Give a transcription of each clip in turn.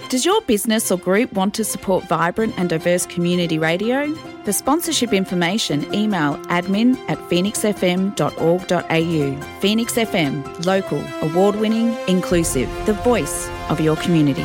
Does your business or group want to support vibrant and diverse community radio? For sponsorship information, email admin@phoenixfm.org.au. Phoenix FM, local, award-winning, inclusive, the voice of your community.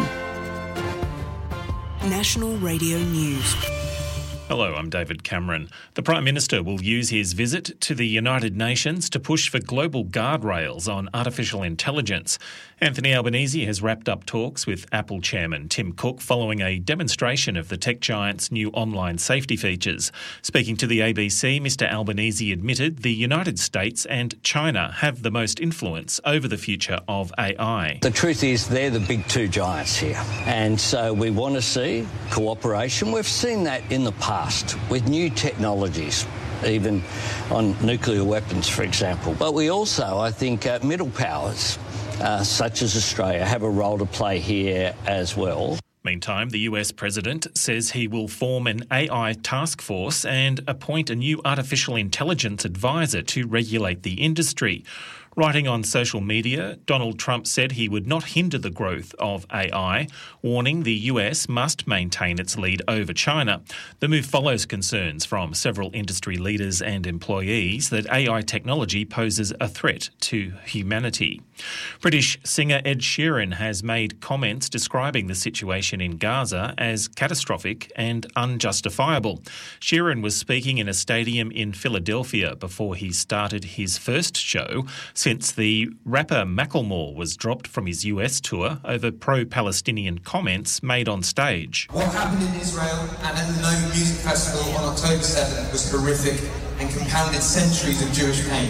National Radio News. Hello, I'm David Cameron. The Prime Minister will use his visit to the United Nations to push for global guardrails on artificial intelligence. Anthony Albanese has wrapped up talks with Apple Chairman Tim Cook following a demonstration of the tech giant's new online safety features. Speaking to the ABC, Mr Albanese admitted the United States and China have the most influence over the future of AI. The truth is they're the big two giants here, and so we want to see cooperation. We've seen that in the past with new technologies, even on nuclear weapons, for example. But we also, I think, middle powers, such as Australia, have a role to play here as well. Meantime, the US President says he will form an AI task force and appoint a new artificial intelligence advisor to regulate the industry. Writing on social media, Donald Trump said he would not hinder the growth of AI, warning the US must maintain its lead over China. The move follows concerns from several industry leaders and employees that AI technology poses a threat to humanity. British singer Ed Sheeran has made comments describing the situation in Gaza as catastrophic and unjustifiable. Sheeran was speaking in a stadium in Philadelphia before he started his first show since the rapper Macklemore was dropped from his US tour over pro-Palestinian comments made on stage. What happened in Israel and at the Nova Music Festival on October 7th was horrific and compounded centuries of Jewish pain.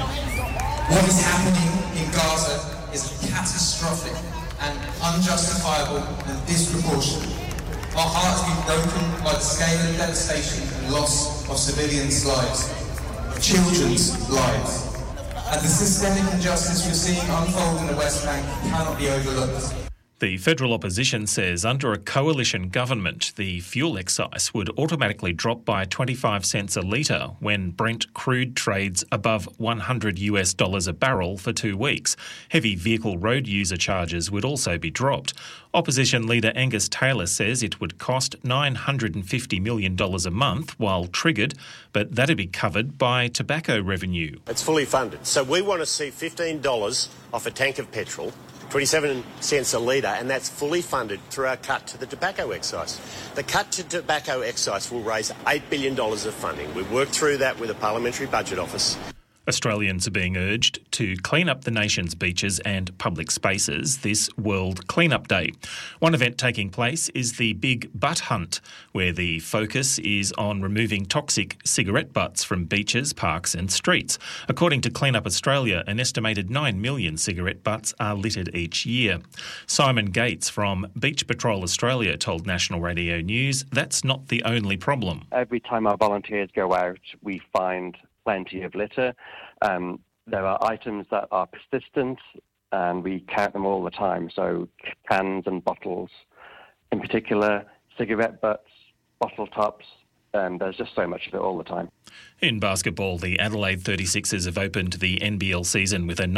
What is happening in Gaza is catastrophic and unjustifiable and disproportionate. Our heart has been broken by the scale of devastation and loss of civilians' lives, children's lives. And the systemic injustice we're seeing unfold in the West Bank cannot be overlooked. The federal opposition says under a coalition government, the fuel excise would automatically drop by 25 cents a litre when Brent crude trades above $100 a barrel for 2 weeks. Heavy vehicle road user charges would also be dropped. Opposition leader Angus Taylor says it would cost $950 million a month while triggered, but that'd be covered by tobacco revenue. It's fully funded. So we want to see $15 off a tank of petrol, 27 cents a litre, and that's fully funded through our cut to the tobacco excise. The cut to tobacco excise will raise $8 billion of funding. We've worked through that with the Parliamentary Budget Office. Australians are being urged to clean up the nation's beaches and public spaces this World Cleanup Day. One event taking place is the Big Butt Hunt, where the focus is on removing toxic cigarette butts from beaches, parks and streets. According to Clean Up Australia, an estimated 9 million cigarette butts are littered each year. Simon Gates from Beach Patrol Australia told National Radio News that's not the only problem. Every time our volunteers go out, we find plenty of litter. There are items that are persistent and we count them all the time. So cans and bottles, in particular, cigarette butts, bottle tops. There's just so much of it all the time. In basketball, the Adelaide 36ers have opened the NBL season with a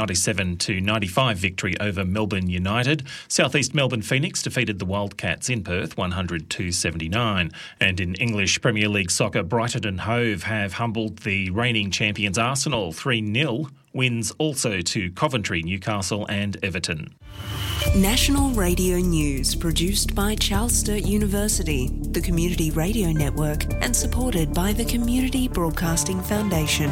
97-95 victory over Melbourne United. Southeast Melbourne Phoenix defeated the Wildcats in Perth 100-79. And in English Premier League soccer, Brighton and Hove have humbled the reigning champions Arsenal 3-0. Wins also to Coventry, Newcastle and Everton. National Radio News, produced by Charles Sturt University, the Community Radio Network, and supported by the Community Broadcasting Foundation.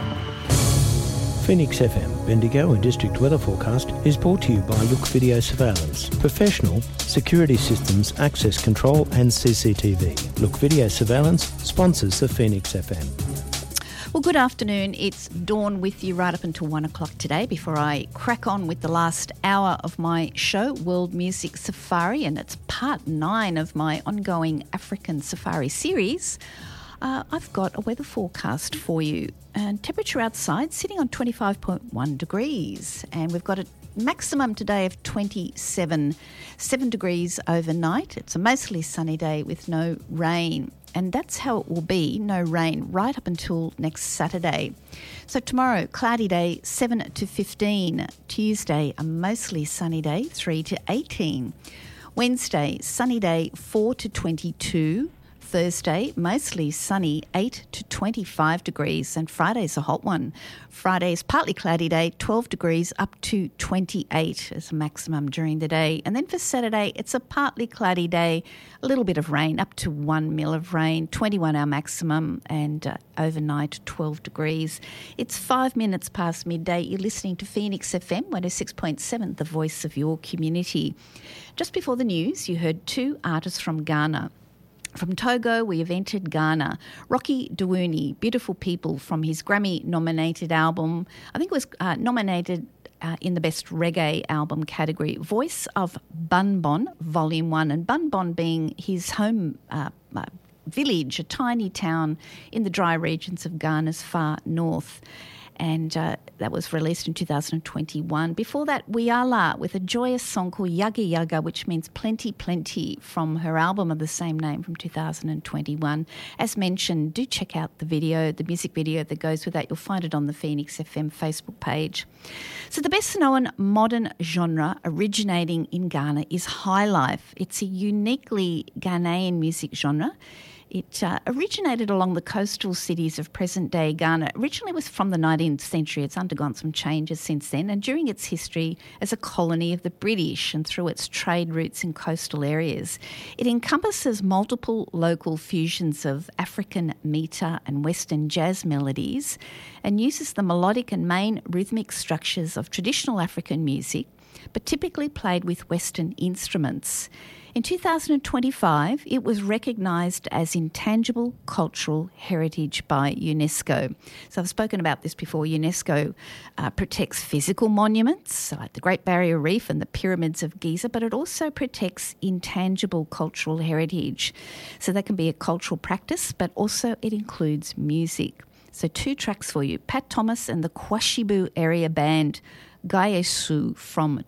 Phoenix FM, Bendigo and District Weather Forecast is brought to you by Look Video Surveillance. Professional security systems, access control and CCTV. Look Video Surveillance sponsors the Phoenix FM. Well, good afternoon. It's Dawn with you right up until 1 o'clock today before I crack on with the last hour of my show, World Music Safari, and it's part 9 of my ongoing African Safari series. I've got a weather forecast for you. And temperature outside sitting on 25.1 degrees, and we've got a maximum today of 7 degrees overnight. It's a mostly sunny day with no rain. And that's how it will be, no rain, right up until next Saturday. So tomorrow, cloudy day, 7 to 15. Tuesday, a mostly sunny day, 3 to 18. Wednesday, sunny day 4 to 22. Thursday, mostly sunny, 8 to 25 degrees, and Friday's a hot one. Friday's partly cloudy day, 12 degrees up to 28 as a maximum during the day. And then for Saturday, it's a partly cloudy day, a little bit of rain, up to 1 mil of rain, 21 our maximum, and overnight 12 degrees. It's 5 minutes past midday. You're listening to Phoenix FM 106.7, the voice of your community. Just before the news, you heard two artists from Ghana. From Togo, we have entered Ghana. Rocky Dewuni, Beautiful People, from his Grammy-nominated album, I think it was nominated in the Best Reggae Album category, Voice of Bun Bon, Volume 1, and Bun Bon being his home village, a tiny town in the dry regions of Ghana's far north. And that was released in 2021. Before that, Wiala with a joyous song called Yaga Yaga, which means plenty, plenty, from her album of the same name from 2021. As mentioned, do check out the video, the music video that goes with that. You'll find it on the Phoenix FM Facebook page. So the best-known modern genre originating in Ghana is highlife. It's a uniquely Ghanaian music genre. It originated along the coastal cities of present-day Ghana. Originally was from the 19th century. It's undergone some changes since then. And during its history as a colony of the British and through its trade routes in coastal areas, it encompasses multiple local fusions of African meter and Western jazz melodies and uses the melodic and main rhythmic structures of traditional African music, but typically played with Western instruments. In 2025, it was recognised as Intangible Cultural Heritage by UNESCO. So I've spoken about this before. UNESCO protects physical monuments like the Great Barrier Reef and the Pyramids of Giza, but it also protects intangible cultural heritage. So that can be a cultural practice, but also it includes music. So two tracks for you. Pat Thomas and the Kwashibu Area Band, Gayesu, from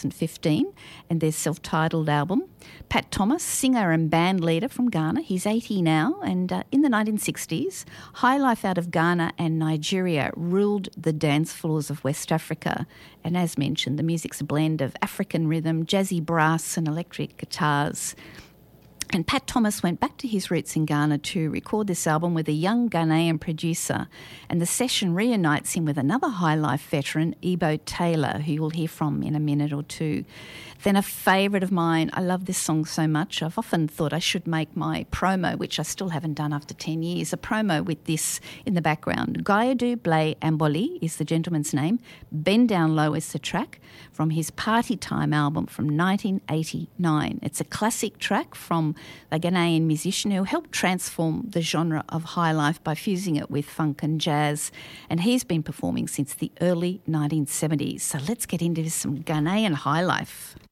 2015 and their self-titled album. Pat Thomas, singer and band leader from Ghana. He's 80 now, and in the 1960s, high life out of Ghana and Nigeria ruled the dance floors of West Africa. And as mentioned, the music's a blend of African rhythm, jazzy brass and electric guitars. And Pat Thomas went back to his roots in Ghana to record this album with a young Ghanaian producer, and the session reunites him with another high life veteran, Ebo Taylor, who you'll hear from in a minute or two. Then a favourite of mine, I love this song so much, I've often thought I should make my promo, which I still haven't done after 10 years, a promo with this in the background. Gayadu Blay Amboli is the gentleman's name. Bend Down Low is the track from his Party Time album from 1989. It's a classic track from a Ghanaian musician who helped transform the genre of high life by fusing it with funk and jazz, and he's been performing since the early 1970s. So let's get into some Ghanaian high life.